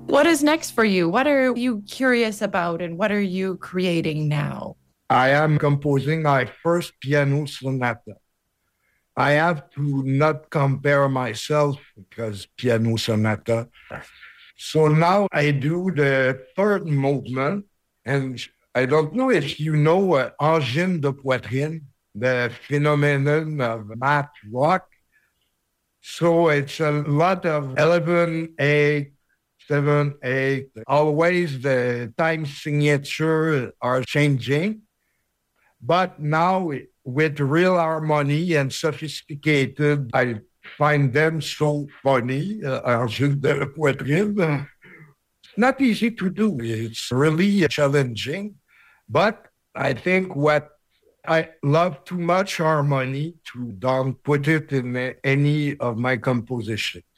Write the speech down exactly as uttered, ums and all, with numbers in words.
What is next for you? What are you curious about and what are you creating now? I am composing my first piano sonata. I have to not compare myself because piano sonata. So now I do the third movement, and I don't know if you know uh, angine de poitrine, the phenomenon of math rock. So it's a lot of eleven, eight, seven, eight. Always the time signature are changing. But now with real harmony and sophisticated, I find them so funny. Uh, Argile de la Poitrine. Not easy to do. It's really challenging. But I think what I love too much harmony to don't put it in any of my composition.